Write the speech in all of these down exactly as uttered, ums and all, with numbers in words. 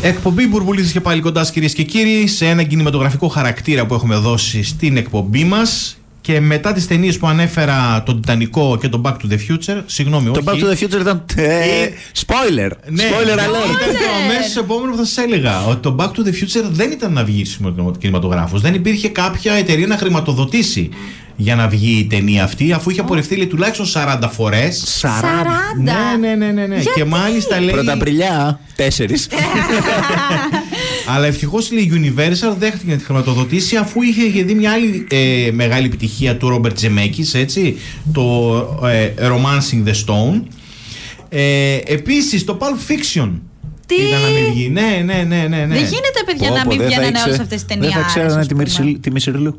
Εκπομπή Μπουρμπουλίδης και πάλι κοντά, κυρίες και κύριοι, σε ένα κινηματογραφικό χαρακτήρα που έχουμε δώσει στην εκπομπή μας. Και μετά τις ταινίες που ανέφερα, τον Τιτανικό και τον Back to the Future, συγγνώμη, το όχι. Το Back to the Future ήταν. Ε, spoiler! Ναι, spoiler alert! Ήταν το αμέσως επόμενο που θα σας έλεγα. Ότι το Back to the Future δεν ήταν να βγει σήμερα κινηματογράφος. Δεν υπήρχε κάποια εταιρεία να χρηματοδοτήσει για να βγει η ταινία αυτή, αφού είχε απορριφθεί λέει, τουλάχιστον σαράντα φορές. σαράντα! Ναι, ναι, ναι, ναι, ναι. Και μάλιστα λέει. Πρωταπριλιά, τέσσερις. Αλλά ευτυχώς η Universal δέχτηκε να τη χρηματοδοτήσει, αφού είχε δει μια άλλη ε, μεγάλη επιτυχία του Ρόμπερτ Τζεμέκης, έτσι, το ε, Romancing the Stone. Ε, επίσης το Pulp Fiction. Τι? Ήταν να μην βγει. Ναι, ναι, ναι, ναι, ναι. Δεν γίνεται, παιδιά, πω, να μην βγαίνανε όλες αυτές τις ταινίες. Δεν θα ξέρανε τη Μισηρλού.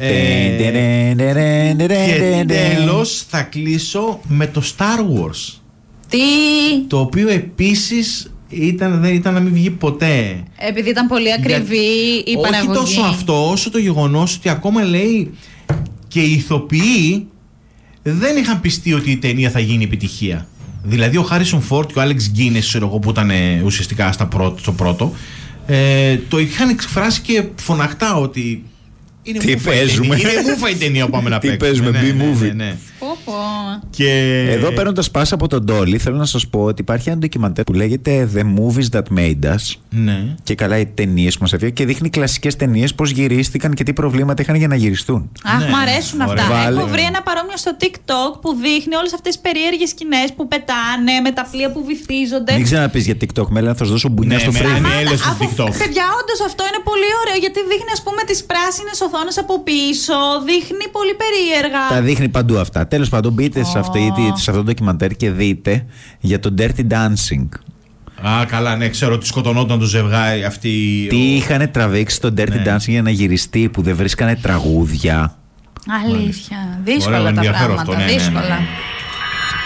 Και τέλος θα κλείσω με το Star Wars. Τι? Το οποίο επίσης ήταν, δεν ήταν να μην βγει ποτέ. Επειδή ήταν πολύ ακριβή η παραγωγή. Όχι τόσο αυτό, όσο το γεγονός ότι ακόμα λέει και οι ηθοποιοί δεν είχαν πιστεί ότι η ταινία θα γίνει επιτυχία. Δηλαδή ο Χάρισον Φόρτ και ο Άλεξ Γκίνες, ξέρω εγώ, που ήταν ουσιαστικά στα πρώτο, στο πρώτο, ε, το είχαν εκφράσει και φωναχτά ότι είναι τι μούφα παίζουμε. Είναι μούφα η ταινία που πάμε να παίξουμε. Τι παίζουμε, B-movie. Ναι, ναι, ναι. Και... Εδώ παίρνοντας πάσα από τον Ντόλι, θέλω να σας πω ότι υπάρχει ένα ντοκιμαντέρ που λέγεται The Movies That Made Us. Ναι. Και καλά οι ταινίες που μας αφήνουν και δείχνει κλασικές ταινίες πώς γυρίστηκαν και τι προβλήματα είχαν για να γυριστούν. Αχ, ναι, μ' αρέσουν αυτά. Βάλε... Έχω βρει ένα παρόμοιο στο TikTok που δείχνει όλες αυτές τις περίεργες σκηνές που πετάνε με τα πλοία που βυθίζονται. Μην ξαναπείς για TikTok, μέλα, θα σου δώσω μπουνιά ναι, στο ναι, frame. ναι, ναι, στο TikTok. Παιδιά, όντως αυτό είναι πολύ ωραίο γιατί δείχνει, ας πούμε, τις πράσινες οθόνες από πίσω. Δείχνει πολύ περίεργα. Τα δείχνει παντού αυτά. Τέλος πάντων, μπείτε oh. σε, αυτή, σε αυτό το ντοκιμαντέρ και δείτε για το Dirty Dancing. Α, καλά, ναι, ξέρω ότι σκοτωνόταν το ζευγάρι αυτή. Τι ο... είχαν τραβήξει στο Dirty ναι. Dancing για να γυριστεί, που δεν βρίσκανε τραγούδια. Αλήθεια. Δύσκολα τα πράγματα. Αυτό, ναι, δύσκολα. Ναι, ναι, ναι.